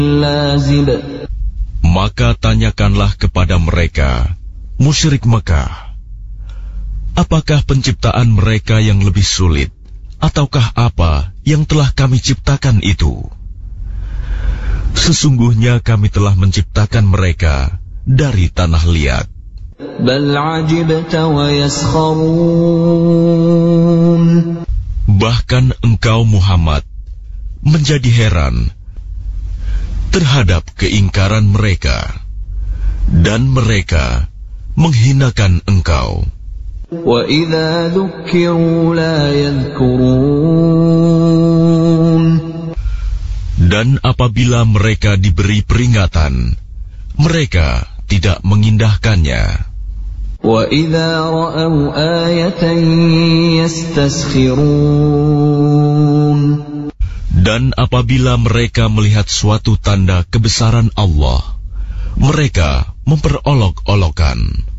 Maka tanyakanlah kepada mereka, musyrik Mekah, apakah penciptaan mereka yang lebih sulit, ataukah apa yang telah kami ciptakan itu? Sesungguhnya kami telah menciptakan mereka dari tanah liat. Bahkan engkau Muhammad menjadi heran terhadap keingkaran mereka, dan mereka menghinakan engkau. Dan apabila mereka diberi peringatan, mereka tidak mengindahkannya. Dan apabila mereka melihat suatu tanda kebesaran Allah, mereka memperolok-olokkan.